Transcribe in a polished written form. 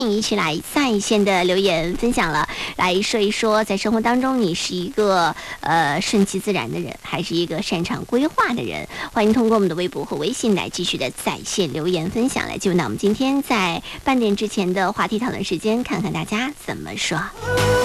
一起来在线的留言分享了，来说一说，在生活当中你是一个顺其自然的人，还是一个擅长规划的人？欢迎通过我们的微博和微信来继续的在线留言分享，来进入到我们今天在半点之前的话题讨论时间，看看大家怎么说。